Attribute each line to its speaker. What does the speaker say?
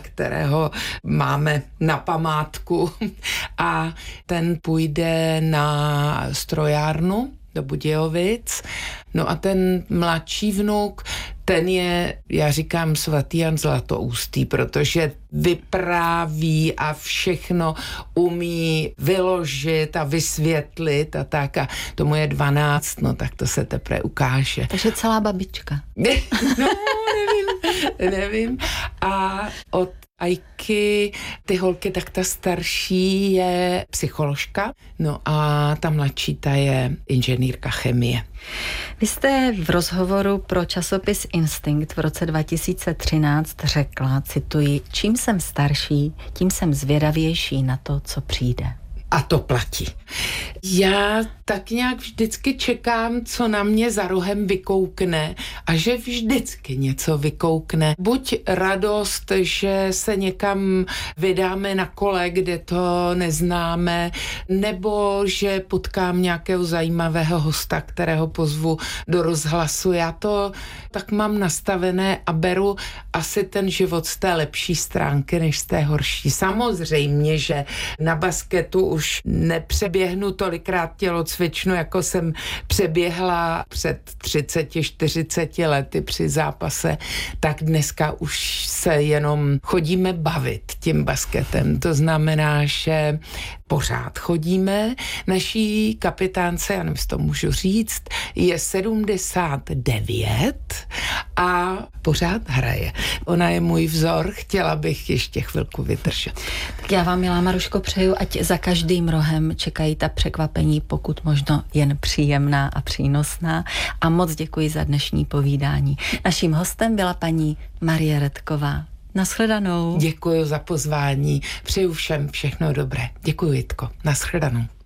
Speaker 1: kterého máme na památku a ten půjde na strojárnu do Budějovic. No a ten mladší vnuk, ten je, já říkám, svatý Jan Zlatoustý, protože vypráví a všechno umí vyložit a vysvětlit a tak. A tomu je 12, no tak to se teprve ukáže.
Speaker 2: Takže celá babička.
Speaker 1: No, nevím. A od Ajky, ty holky, tak ta starší je psycholožka, no a ta mladší, ta je inženýrka chemie.
Speaker 2: Vy jste v rozhovoru pro časopis Instinkt v roce 2013 řekla, cituji, čím jsem starší, tím jsem zvědavější na to, co přijde.
Speaker 1: A to platí. Já tak nějak vždycky čekám, co na mě za rohem vykoukne a že vždycky něco vykoukne. Buď radost, že se někam vydáme na kole, kde to neznáme, nebo že potkám nějakého zajímavého hosta, kterého pozvu do rozhlasu. Já to tak mám nastavené a beru asi ten život z té lepší stránky, než z té horší. Samozřejmě, že na basketu už nepřeběhnu tolikrát tělocvičnu, jako jsem přeběhla před 30-40 lety při zápase, tak dneska už se jenom chodíme bavit tím basketem. To znamená, že pořád chodíme. Naší kapitánce, já nevím, to můžu říct, je 79 a pořád hraje. Ona je můj vzor, chtěla bych ještě chvilku vydržet.
Speaker 2: Tak já vám, milá Maruško, přeju, ať za každým rohem čekají ta překvapení, pokud možno jen příjemná a přínosná. A moc děkuji za dnešní povídání. Naším hostem byla paní Marie Redková. Nashledanou.
Speaker 1: Děkuji za pozvání. Přeju všem všechno dobré. Děkuji, Jitko. Nashledanou.